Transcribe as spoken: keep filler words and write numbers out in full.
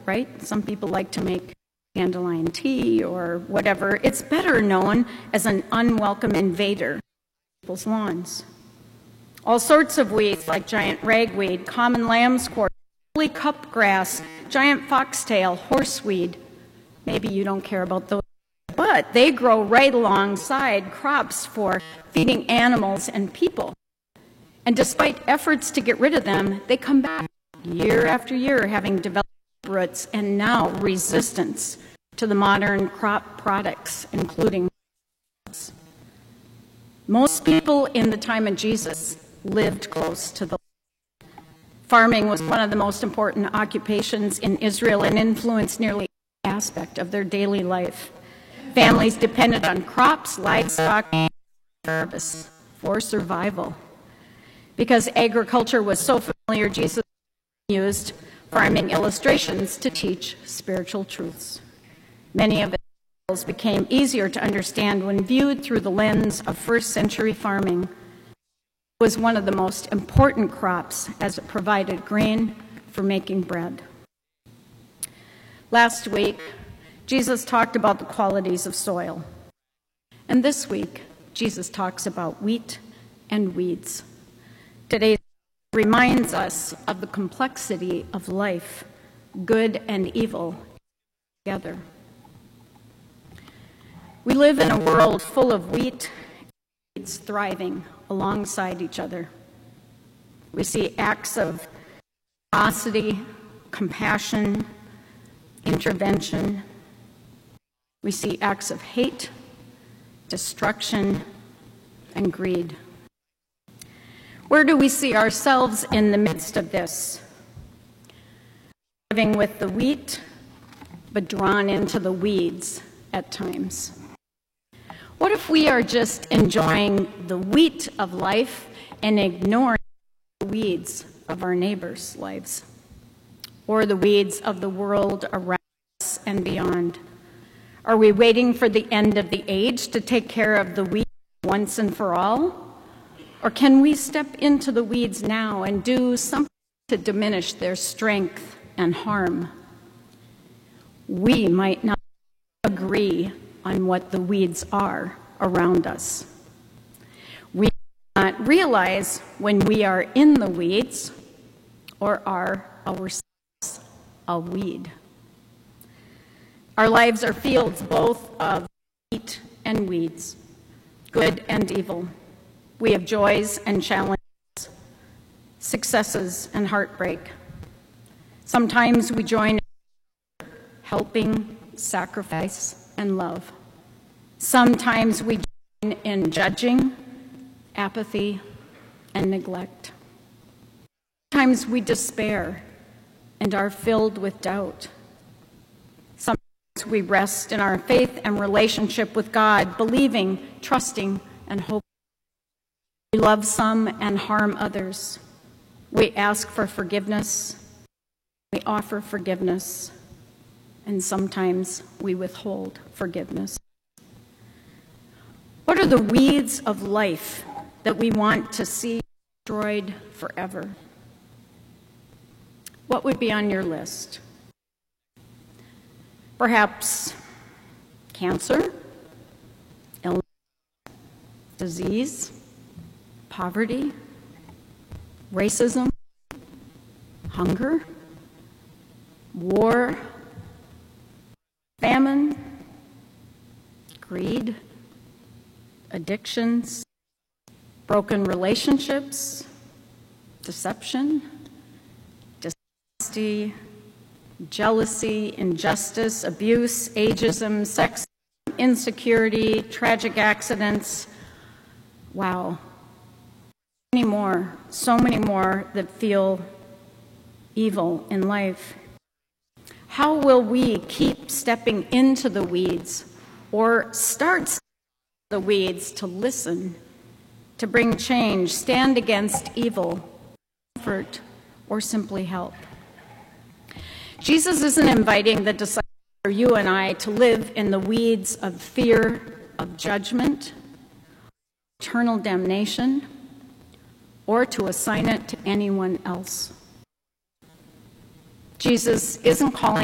right? Some people like to make dandelion tea or whatever. It's better known as an unwelcome invader on people's lawns. All sorts of weeds like giant ragweed, common lamb's quarter, woolly cupgrass, giant foxtail, horseweed. Maybe you don't care about those, but they grow right alongside crops for feeding animals and people. And despite efforts to get rid of them, they come back year after year, having developed roots and now resistance to the modern crop products, including most people in the time of Jesus lived close to the land. Farming was one of the most important occupations in Israel and influenced nearly every aspect of their daily life. Families depended on crops, livestock, and service for survival. Because agriculture was so familiar, Jesus used farming illustrations to teach spiritual truths. Many of it became easier to understand when viewed through the lens of first century farming. It was one of the most important crops as it provided grain for making bread. Last week, Jesus talked about the qualities of soil. And this week, Jesus talks about wheat and weeds. Today reminds us of the complexity of life, good and evil together. We live in a world full of wheat and weeds thriving alongside each other. We see acts of generosity, compassion, intervention. We see acts of hate, destruction, and greed. Where do we see ourselves in the midst of this? Living with the wheat, but drawn into the weeds at times. What if we are just enjoying the wheat of life and ignoring the weeds of our neighbors' lives, or the weeds of the world around us and beyond? Are we waiting for the end of the age to take care of the weeds once and for all? Or can we step into the weeds now and do something to diminish their strength and harm? We might not agree on what the weeds are around us. We might not realize when we are in the weeds or are ourselves a weed. Our lives are fields both of wheat and weeds, good and evil. We have joys and challenges, successes and heartbreak. Sometimes we join in helping, sacrifice, and love. Sometimes we join in judging, apathy, and neglect. Sometimes we despair and are filled with doubt. Sometimes we rest in our faith and relationship with God, believing, trusting, and hoping. We love some and harm others. We ask for forgiveness. We offer forgiveness. And sometimes we withhold forgiveness. What are the weeds of life that we want to see destroyed forever? What would be on your list? Perhaps cancer, illness, disease, poverty, racism, hunger, war, famine, greed, addictions, broken relationships, deception, dishonesty, jealousy, injustice, abuse, ageism, sex, insecurity, tragic accidents. Wow. So many more, so many more that feel evil in life. How will we keep stepping into the weeds or start the weeds to listen, to bring change, stand against evil, comfort, or simply help? Jesus isn't inviting the disciples or you and I to live in the weeds of fear, of judgment, eternal damnation, or to assign it to anyone else. Jesus isn't calling